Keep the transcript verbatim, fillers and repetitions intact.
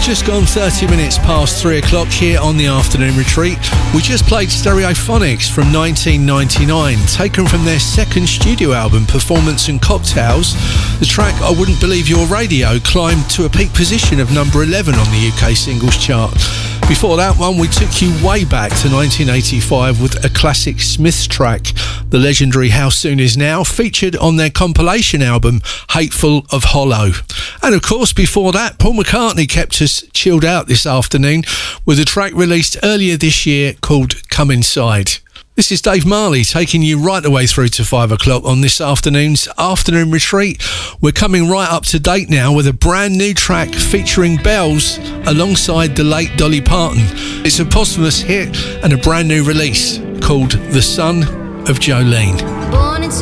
Just gone thirty minutes past three o'clock here on the Afternoon Retreat. We just played Stereophonics from nineteen ninety-nine, taken from their second studio album, Performance and Cocktails. The track I Wouldn't Believe Your Radio climbed to a peak position of number eleven on the U K singles chart. Before that one, we took you way back to nineteen eighty-five with a classic Smiths track, the legendary How Soon Is Now, featured on their compilation album, Hateful of Hollow. And of course, before that, Paul McCartney kept us chilled out this afternoon with a track released earlier this year called Come Inside. This is Dave Marley taking you right the way through to five o'clock on this afternoon's Afternoon Retreat. We're coming right up to date now with a brand new track featuring Bells alongside the late Dolly Parton. It's a posthumous hit and a brand new release called The Son of Jolene.